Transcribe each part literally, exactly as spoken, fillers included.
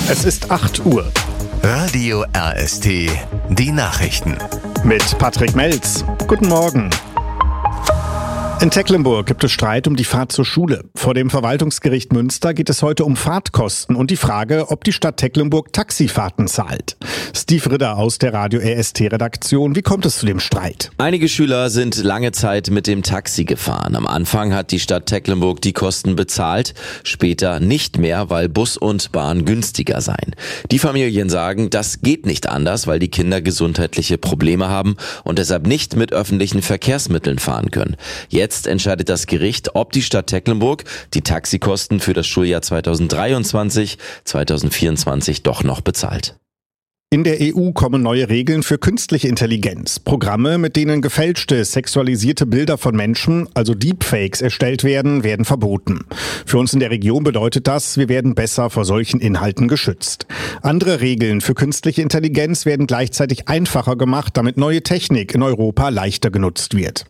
Es ist acht Uhr. Radio R S T, die Nachrichten. Mit Patrick Melz. Guten Morgen. In Tecklenburg gibt es Streit um die Fahrt zur Schule. Vor dem Verwaltungsgericht Münster geht es heute um Fahrtkosten und die Frage, ob die Stadt Tecklenburg Taxifahrten zahlt. Steve Ritter aus der Radio R S T-Redaktion. Wie kommt es zu dem Streit? Einige Schüler sind lange Zeit mit dem Taxi gefahren. Am Anfang hat die Stadt Tecklenburg die Kosten bezahlt, später nicht mehr, weil Bus und Bahn günstiger seien. Die Familien sagen, das geht nicht anders, weil die Kinder gesundheitliche Probleme haben und deshalb nicht mit öffentlichen Verkehrsmitteln fahren können. Jetzt Jetzt entscheidet das Gericht, ob die Stadt Tecklenburg die Taxikosten für das Schuljahr zweitausenddreiundzwanzig zweitausendvierundzwanzig doch noch bezahlt. In der E U kommen neue Regeln für künstliche Intelligenz. Programme, mit denen gefälschte, sexualisierte Bilder von Menschen, also Deepfakes, erstellt werden, werden verboten. Für uns in der Region bedeutet das, wir werden besser vor solchen Inhalten geschützt. Andere Regeln für künstliche Intelligenz werden gleichzeitig einfacher gemacht, damit neue Technik in Europa leichter genutzt wird.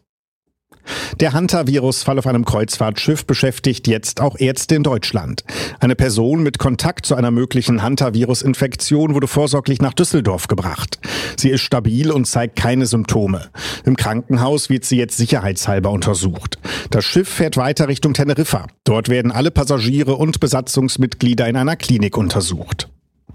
Der Hantavirus-Fall auf einem Kreuzfahrtschiff beschäftigt jetzt auch Ärzte in Deutschland. Eine Person mit Kontakt zu einer möglichen Hantavirus-Infektion wurde vorsorglich nach Düsseldorf gebracht. Sie ist stabil und zeigt keine Symptome. Im Krankenhaus wird sie jetzt sicherheitshalber untersucht. Das Schiff fährt weiter Richtung Teneriffa. Dort werden alle Passagiere und Besatzungsmitglieder in einer Klinik untersucht.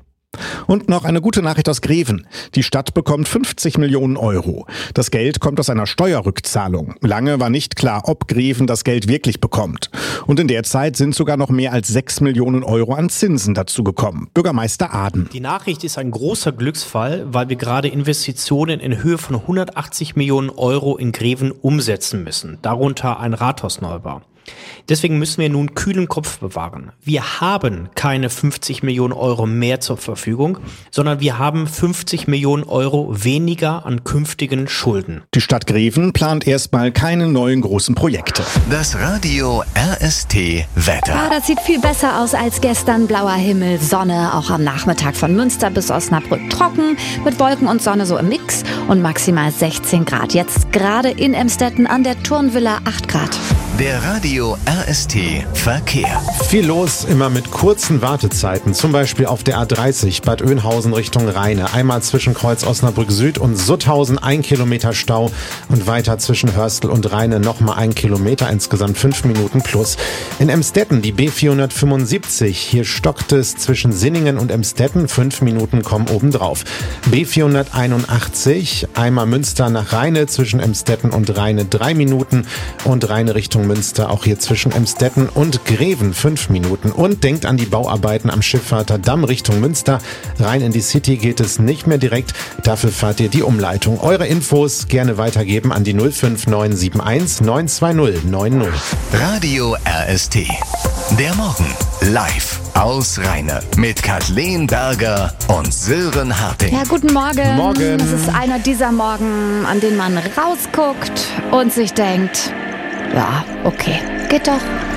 Und noch eine gute Nachricht aus Greven. Die Stadt bekommt fünfzig Millionen Euro. Das Geld kommt aus einer Steuerrückzahlung. Lange war nicht klar, ob Greven das Geld wirklich bekommt. Und in der Zeit sind sogar noch mehr als sechs Millionen Euro an Zinsen dazugekommen. Bürgermeister Aden. Die Nachricht ist ein großer Glücksfall, weil wir gerade Investitionen in Höhe von hundertachtzig Millionen Euro in Greven umsetzen müssen. Darunter ein Rathausneubau. Deswegen müssen wir nun kühlen Kopf bewahren. Wir haben keine fünfzig Millionen Euro mehr zur Verfügung, sondern wir haben fünfzig Millionen Euro weniger an künftigen Schulden. Die Stadt Greven plant erstmal keine neuen großen Projekte. Das Radio R S T Wetter. Ah, das sieht viel besser aus als gestern. Blauer Himmel, Sonne, auch am Nachmittag von Münster bis Osnabrück trocken, mit Wolken und Sonne so im Mix und maximal sechzehn Grad. Jetzt gerade in Emstetten an der Turnvilla acht Grad. Der Radio R S T Verkehr. Viel los, immer mit kurzen Wartezeiten, zum Beispiel auf der A dreißig Bad Oeynhausen Richtung Rheine. Einmal zwischen Kreuz Osnabrück Süd und Sutthausen ein Kilometer Stau und weiter zwischen Hörstel und Rheine nochmal ein Kilometer, insgesamt fünf Minuten plus. In Emstetten die B vierhundertfünfundsiebzig, hier stockt es zwischen Sinningen und Emstetten, fünf Minuten kommen obendrauf. B vierhunderteinundachtzig, einmal Münster nach Rheine zwischen Emstetten und Rheine drei Minuten und Rheine Richtung Münster, auch hier zwischen Emstetten und Greven fünf Minuten. Und denkt an die Bauarbeiten am Schifffahrter Damm Richtung Münster. Rein in die City geht es nicht mehr direkt, dafür fahrt ihr die Umleitung. Eure Infos gerne weitergeben an die null fünf neun sieben eins neun zwei null neun null. Radio R S T. Der Morgen live aus Rheine mit Kathleen Berger und Sören Harting. Ja, guten Morgen. Morgen. Es ist einer dieser Morgen, an denen man rausguckt und sich denkt, ja, okay, geht doch.